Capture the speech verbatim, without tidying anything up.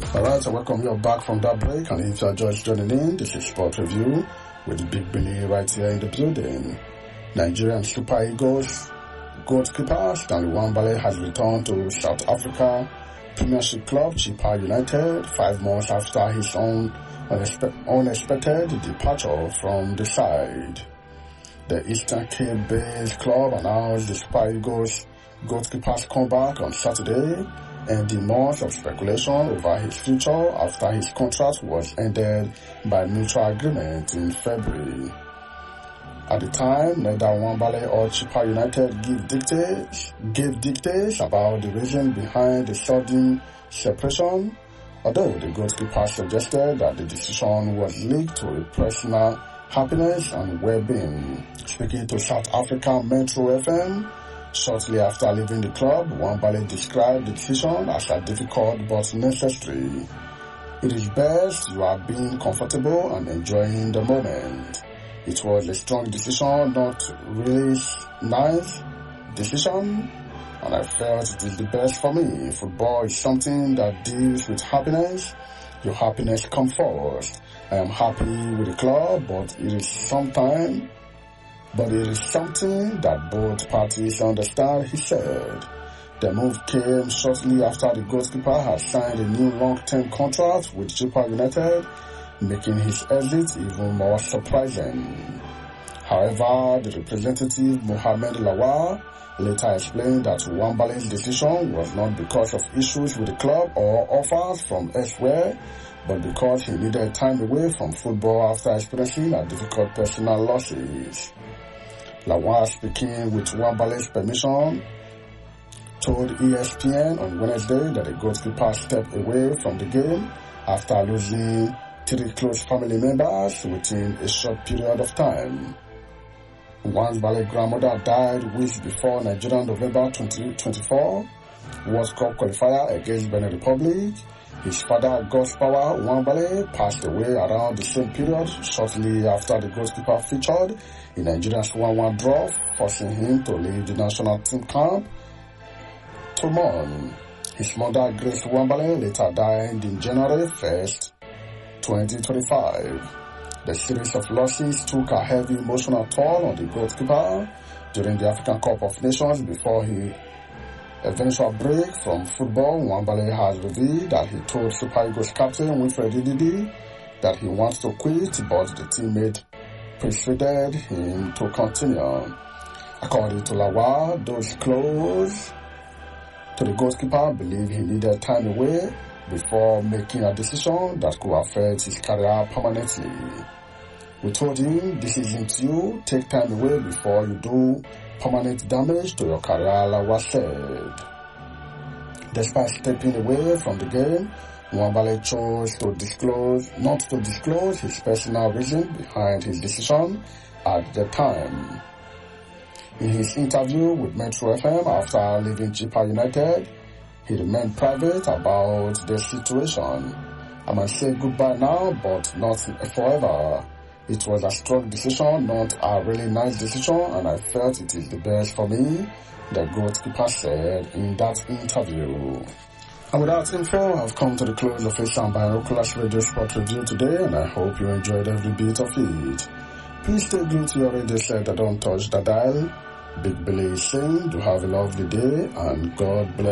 Alright, I welcome you back from that break, and if you are just joining in, this is Sport Review with Big Billy right here in the building. Nigerian Super Eagles goalkeeper Stanley Nwabali has returned to South Africa Premiership club Chippa United five months after his own unexpe- unexpected departure from the side. The Eastern Cape-based club announced the Super Eagles goalkeeper's comeback on Saturday, ending months of speculation over his future after his contract was ended by mutual agreement in February. At the time, neither Nwabali or Chippa United gave dictates, gave dictates about the reason behind the sudden separation, although the goalkeeper suggested that the decision was linked to a personal happiness and well-being. Speaking to South African Metro F M, shortly after leaving the club, Nwabali described the decision as a difficult but necessary. It is best you are being comfortable and enjoying the moment. It was a strong decision, not really nice decision, and I felt it is the best for me. Football is something that deals with happiness. Your happiness comes first. I am happy with the club, but it is sometime, but it is something that both parties understand, he said. The move came shortly after the goalkeeper had signed a new long-term contract with Chippa United, making his exit even more surprising. However, the representative Mohamed Lawal later explained that Nwabali's decision was not because of issues with the club or offers from elsewhere, but because he needed time away from football after experiencing a difficult personal losses. Lawal, speaking with Nwabali's permission, told E S P N on Wednesday that the goalkeeper stepped away from the game after losing three close family members within a short period of time. Nwabali's grandmother died weeks before Nigeria November twenty twenty-four World Cup qualifier against Benin Republic. His father, Godspower Nwabali, passed away around the same period, shortly after the goalkeeper featured in Nigeria's one one draw, forcing him to leave the national team camp to mourn. His mother, Grace Nwabali, later died in January first, twenty twenty-five. The series of losses took a heavy emotional toll on the goalkeeper during the African Cup of Nations before his eventual break from football. Nwabali has revealed that he told Super Eagles captain Wilfred Ndidi that he wants to quit, but the teammate persuaded him to continue. According to Lawal, those close to the goalkeeper believe he needed time away before making a decision that could affect his career permanently. We told him, this isn't you, take time away before you do permanent damage to your career, Lawal said. Despite stepping away from the game, Nwabali chose to disclose, not to disclose his personal reason behind his decision at the time. In his interview with Metro F M after leaving Chippa United, he remained private about the situation. I might say goodbye now, but not forever. It was a strong decision, not a really nice decision, and I felt it is the best for me, the goalkeeper said in that interview. And with that info, I've come to the close of this Binoculars Radio Sport Review today, and I hope you enjoyed every bit of it. Please stay glued to your radio set and don't touch the dial. Big Billy is saying, do have a lovely day, and God bless.